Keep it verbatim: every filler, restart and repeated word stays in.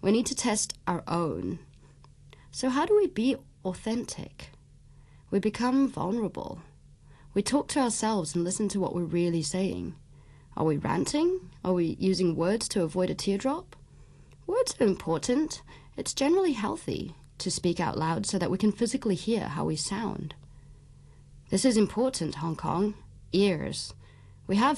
We need to test our own. So how do we be authentic? We become vulnerable. We talk to ourselves and listen to what we're really saying. Are we ranting? Are we using words to avoid a teardrop? Words are important. It's generally healthy to speak out loud so that we can physically hear how we sound. This is important, Hong Kong. Ears. We have